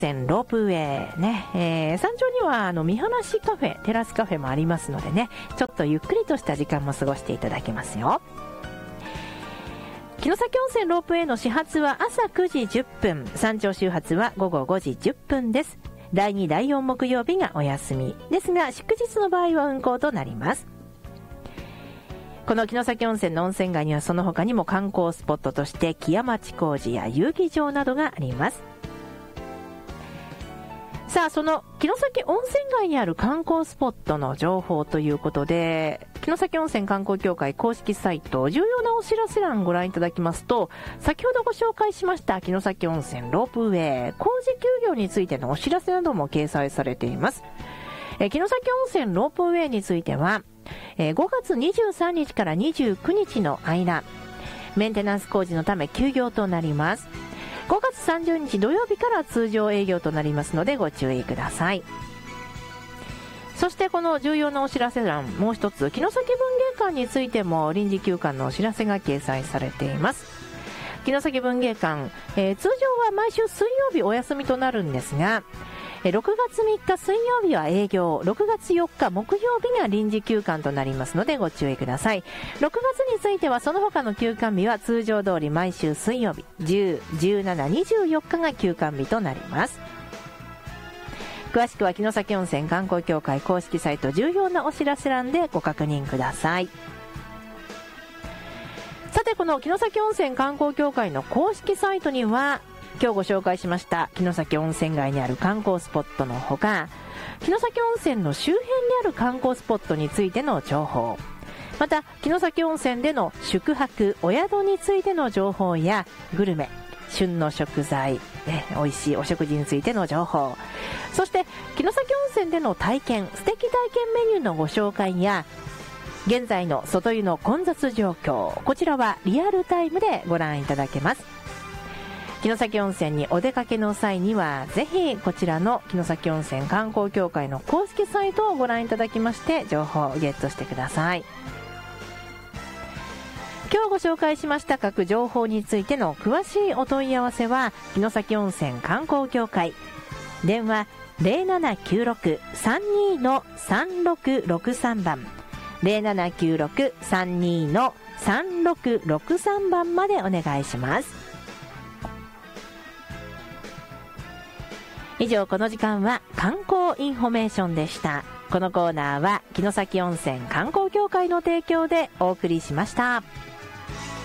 ロープウェイね、山頂には見晴らしカフェ、テラスカフェもありますのでね、ちょっとゆっくりとした時間も過ごしていただけますよ。城崎温泉ロープウェイの始発は朝9時10分、山頂終発は午後5時10分です。第2、第4木曜日がお休みですが、祝日の場合は運行となります。この城崎温泉の温泉街にはその他にも観光スポットとして木屋町工事や遊技場などがあります。さあ、その城崎温泉街にある観光スポットの情報ということで、城崎温泉観光協会公式サイト重要なお知らせ欄ご覧いただきますと、先ほどご紹介しました城崎温泉ロープウェイ工事休業についてのお知らせなども掲載されています。城崎温泉ロープウェイについては5月23日から29日の間、メンテナンス工事のため休業となります。5月30日土曜日から通常営業となりますのでご注意ください。そしてこの重要なお知らせ欄、もう一つ、城崎文芸館についても臨時休館のお知らせが掲載されています。城崎文芸館、通常は毎週水曜日お休みとなるんですが、6月3日水曜日は営業、6月4日木曜日が臨時休館となりますのでご注意ください。6月についてはその他の休館日は通常通り毎週水曜日、10、17、24日が休館日となります。詳しくは城崎温泉観光協会公式サイト重要なお知らせ欄でご確認ください。さて、この城崎温泉観光協会の公式サイトには、今日ご紹介しました城崎温泉街にある観光スポットのほか、城崎温泉の周辺にある観光スポットについての情報、また城崎温泉での宿泊お宿についての情報やグルメ、旬の食材、美味しいお食事についての情報、そして城崎温泉での体験、素敵体験メニューのご紹介や現在の外湯の混雑状況、こちらはリアルタイムでご覧いただけます。城崎温泉にお出かけの際にはぜひこちらの城崎温泉観光協会の公式サイトをご覧いただきまして情報をゲットしてください。今日ご紹介しました各情報についての詳しいお問い合わせは城崎温泉観光協会、電話 0796-32-3663 番 0796-32-3663 番までお願いします。以上、この時間は観光インフォメーションでした。このコーナーは城崎温泉観光協会の提供でお送りしました。